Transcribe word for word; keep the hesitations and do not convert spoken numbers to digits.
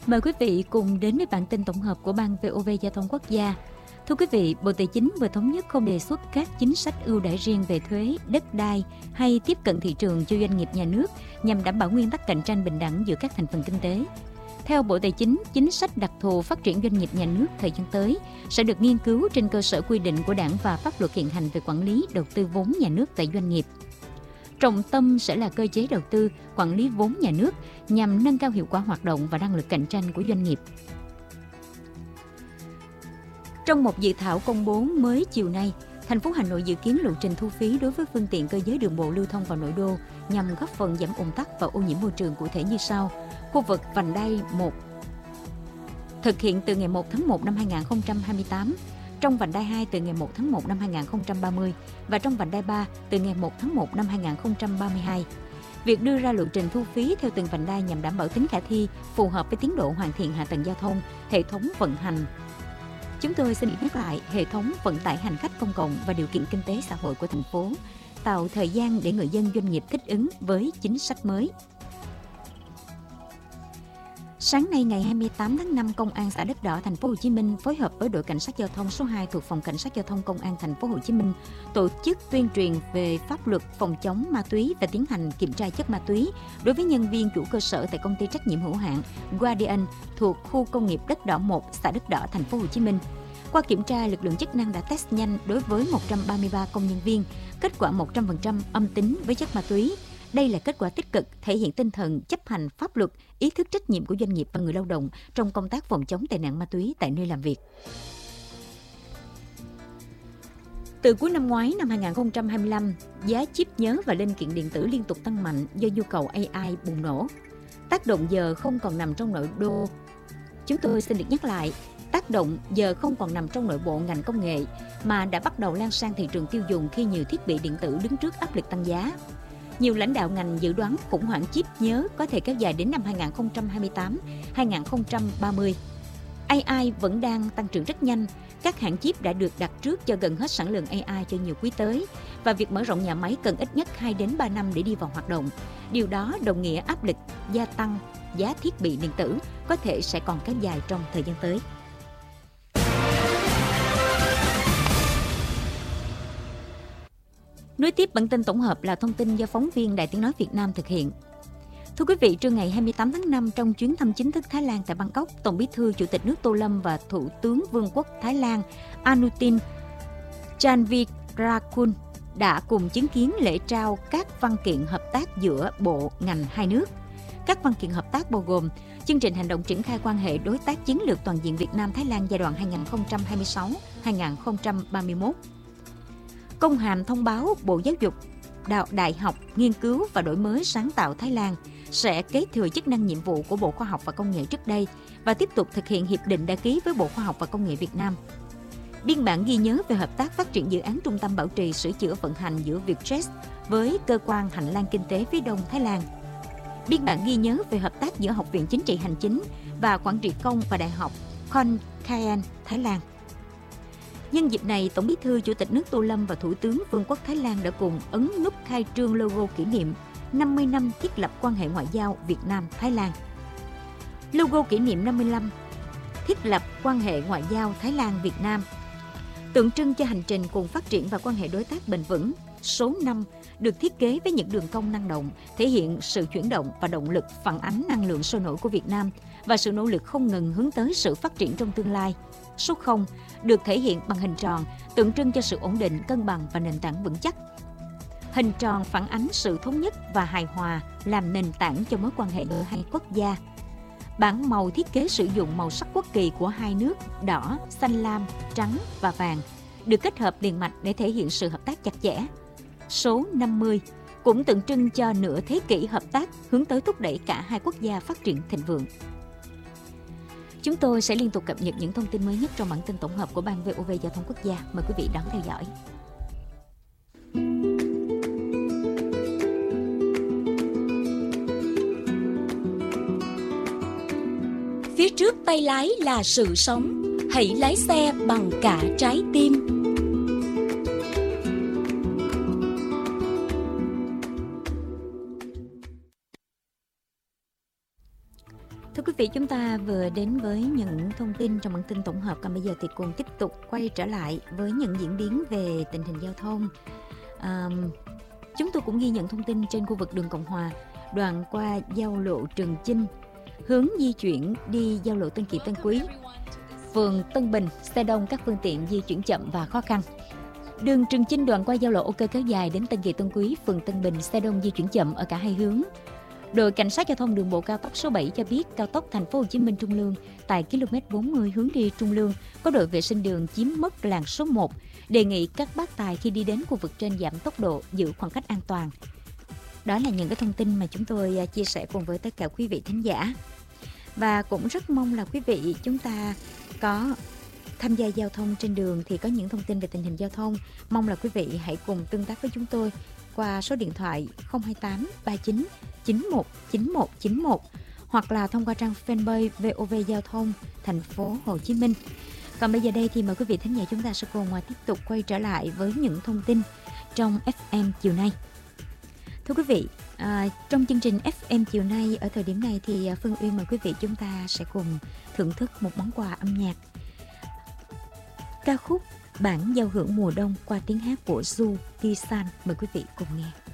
Mời quý vị cùng đến với bản tin tổng hợp của Ban vê o vê Giao thông Quốc gia. Thưa quý vị, Bộ Tài chính vừa thống nhất không đề xuất các chính sách ưu đãi riêng về thuế, đất đai hay tiếp cận thị trường cho doanh nghiệp nhà nước nhằm đảm bảo nguyên tắc cạnh tranh bình đẳng giữa các thành phần kinh tế. Theo Bộ Tài chính, chính sách đặc thù phát triển doanh nghiệp nhà nước thời gian tới sẽ được nghiên cứu trên cơ sở quy định của Đảng và pháp luật hiện hành về quản lý đầu tư vốn nhà nước tại doanh nghiệp. Trọng tâm sẽ là cơ chế đầu tư, quản lý vốn nhà nước nhằm nâng cao hiệu quả hoạt động và năng lực cạnh tranh của doanh nghiệp. Trong một dự thảo công bố mới chiều nay, thành phố Hà Nội dự kiến lộ trình thu phí đối với phương tiện cơ giới đường bộ lưu thông vào nội đô nhằm góp phần giảm ùn tắc và ô nhiễm môi trường cụ thể như sau. Khu vực vành đai một thực hiện từ ngày một tháng một năm hai nghìn không trăm hai mươi tám, trong vành đai hai từ ngày một tháng một năm hai nghìn không trăm ba mươi và trong vành đai ba từ ngày một tháng một năm hai nghìn không trăm ba mươi hai. Việc đưa ra lộ trình thu phí theo từng vành đai nhằm đảm bảo tính khả thi, phù hợp với tiến độ hoàn thiện hạ tầng giao thông, hệ thống vận hành. Chúng tôi xin nhắc lại hệ thống vận tải hành khách công cộng và điều kiện kinh tế xã hội của thành phố, tạo thời gian để người dân doanh nghiệp thích ứng với chính sách mới. Sáng nay ngày hai mươi tám tháng năm, Công an xã Đất Đỏ, thành phố Hồ Chí Minh phối hợp với đội cảnh sát giao thông số hai thuộc phòng cảnh sát giao thông Công an thành phố Hồ Chí Minh tổ chức tuyên truyền về pháp luật phòng chống ma túy và tiến hành kiểm tra chất ma túy đối với nhân viên chủ cơ sở tại công ty trách nhiệm hữu hạn Guardian thuộc khu công nghiệp Đất Đỏ một, xã Đất Đỏ, thành phố Hồ Chí Minh. Qua kiểm tra, lực lượng chức năng đã test nhanh đối với một trăm ba mươi ba công nhân viên, kết quả một trăm phần trăm âm tính với chất ma túy. Đây là kết quả tích cực, thể hiện tinh thần chấp hành pháp luật, ý thức trách nhiệm của doanh nghiệp và người lao động trong công tác phòng chống tệ nạn ma túy tại nơi làm việc. Từ cuối năm ngoái, năm hai nghìn không trăm hai mươi lăm, giá chip nhớ và linh kiện điện tử liên tục tăng mạnh do nhu cầu a i bùng nổ. Tác động giờ không còn nằm trong nội đô. Chúng tôi xin được nhắc lại, tác động giờ không còn nằm trong nội bộ ngành công nghệ, mà đã bắt đầu lan sang thị trường tiêu dùng khi nhiều thiết bị điện tử đứng trước áp lực tăng giá. Nhiều lãnh đạo ngành dự đoán khủng hoảng chip nhớ có thể kéo dài đến năm hai nghìn không trăm hai mươi tám đến hai nghìn không trăm ba mươi. a i vẫn đang tăng trưởng rất nhanh. Các hãng chip đã được đặt trước cho gần hết sản lượng a i cho nhiều quý tới, và việc mở rộng nhà máy cần ít nhất hai đến ba năm để đi vào hoạt động. Điều đó đồng nghĩa áp lực gia tăng giá thiết bị điện tử có thể sẽ còn kéo dài trong thời gian tới. Nối tiếp bản tin tổng hợp là thông tin do phóng viên Đài Tiếng nói Việt Nam thực hiện. Thưa quý vị, trưa ngày hai mươi tám tháng năm, trong chuyến thăm chính thức Thái Lan tại Bangkok, Tổng Bí thư Chủ tịch nước Tô Lâm và Thủ tướng Vương quốc Thái Lan Anutin Charnvirakul đã cùng chứng kiến lễ trao các văn kiện hợp tác giữa bộ ngành hai nước. Các văn kiện hợp tác bao gồm chương trình hành động triển khai quan hệ đối tác chiến lược toàn diện Việt Nam-Thái Lan giai đoạn hai nghìn không trăm hai mươi sáu đến hai nghìn không trăm ba mươi mốt. Công hàm thông báo Bộ Giáo dục, Đạo Đại học, Nghiên cứu và Đổi mới sáng tạo Thái Lan sẽ kế thừa chức năng nhiệm vụ của Bộ Khoa học và Công nghệ trước đây và tiếp tục thực hiện hiệp định đã ký với Bộ Khoa học và Công nghệ Việt Nam. Biên bản ghi nhớ về hợp tác phát triển dự án trung tâm bảo trì sửa chữa vận hành giữa Vietjet với cơ quan hành lang kinh tế phía đông Thái Lan. Biên bản ghi nhớ về hợp tác giữa Học viện Chính trị Hành chính và Quản trị công và Đại học Khon Kaen, Thái Lan. Nhân dịp này, Tổng Bí thư Chủ tịch nước Tô Lâm và Thủ tướng Vương quốc Thái Lan đã cùng ấn nút khai trương logo kỷ niệm năm mươi năm thiết lập quan hệ ngoại giao Việt Nam-Thái Lan. Logo kỷ niệm năm mươi lăm thiết lập quan hệ ngoại giao Thái Lan-Việt Nam tượng trưng cho hành trình cùng phát triển và quan hệ đối tác bền vững. Số năm được thiết kế với những đường cong năng động, thể hiện sự chuyển động và động lực phản ánh năng lượng sôi nổi của Việt Nam và sự nỗ lực không ngừng hướng tới sự phát triển trong tương lai. Số không được thể hiện bằng hình tròn, tượng trưng cho sự ổn định, cân bằng và nền tảng vững chắc. Hình tròn phản ánh sự thống nhất và hài hòa, làm nền tảng cho mối quan hệ giữa hai quốc gia. Bảng màu thiết kế sử dụng màu sắc quốc kỳ của hai nước đỏ, xanh lam, trắng và vàng, được kết hợp liền mạch để thể hiện sự hợp tác chặt chẽ. Số năm mươi cũng tượng trưng cho nửa thế kỷ hợp tác hướng tới thúc đẩy cả hai quốc gia phát triển thịnh vượng. Chúng tôi sẽ liên tục cập nhật những thông tin mới nhất trong bản tin tổng hợp của Ban vê o vê Giao thông Quốc gia. Mời quý vị đón theo dõi. Phía trước tay lái là sự sống, hãy lái xe bằng cả trái tim. Thưa quý vị, chúng ta vừa đến với những thông tin trong bản tin tổng hợp, còn bây giờ thì cùng tiếp tục quay trở lại với những diễn biến về tình hình giao thông. À, chúng tôi cũng ghi nhận thông tin trên khu vực đường Cộng Hòa, đoạn qua giao lộ Trường Chinh, hướng di chuyển đi giao lộ Tân Kỳ Tân Quý, phường Tân Bình, xe đông, các phương tiện di chuyển chậm và khó khăn. Đường Trường Chinh đoạn qua giao lộ OK kéo dài đến Tân Kỳ Tân Quý, phường Tân Bình, xe đông di chuyển chậm ở cả hai hướng. Đội cảnh sát giao thông đường bộ cao tốc số bảy cho biết cao tốc Thành phố Hồ Chí Minh Trung Lương tại km bốn mươi hướng đi Trung Lương có đội vệ sinh đường chiếm mất làn số một, đề nghị các bác tài khi đi đến khu vực trên giảm tốc độ, giữ khoảng cách an toàn. Đó là những cái thông tin mà chúng tôi chia sẻ cùng với tất cả quý vị thính giả. Và cũng rất mong là quý vị chúng ta có tham gia giao thông trên đường thì có những thông tin về tình hình giao thông. Mong là quý vị hãy cùng tương tác với chúng tôi qua số điện thoại không hai tám ba chín chín một chín một chín một hoặc là thông qua trang fanpage vê o vê Giao thông Thành phố Hồ Chí Minh. Còn bây giờ đây thì mời quý vị thính giả chúng ta sẽ cùng tiếp tục quay trở lại với những thông tin trong ép em chiều nay. Thưa quý vị, à, trong chương trình ép em chiều nay ở thời điểm này thì Phương Uyên mời quý vị chúng ta sẽ cùng thưởng thức một món quà âm nhạc. Ca khúc Bản giao hưởng mùa đông qua tiếng hát của Du Ki San, mời quý vị cùng nghe.